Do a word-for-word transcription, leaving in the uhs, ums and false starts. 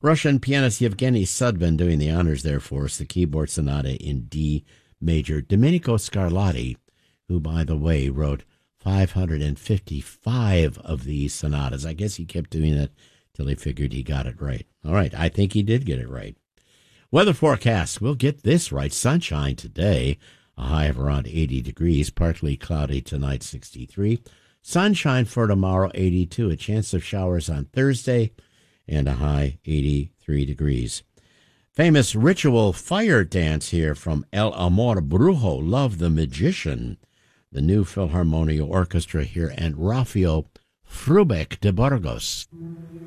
Russian pianist Yevgeny Sudbin doing the honors there for us, the keyboard sonata in D major. Domenico Scarlatti, who, by the way, wrote five hundred fifty-five of these sonatas. I guess he kept doing that till he figured he got it right. All right, I think he did get it right. Weather forecast, we'll get this right. Sunshine today, a high of around eighty degrees, partly cloudy tonight, sixty-three. Sunshine for tomorrow, eighty-two. A chance of showers on Thursday, and a high eighty-three degrees. Famous ritual fire dance here from El Amor Brujo, Love the Magician. The new Philharmonia Orchestra here, and Rafael Frubeck de Burgos.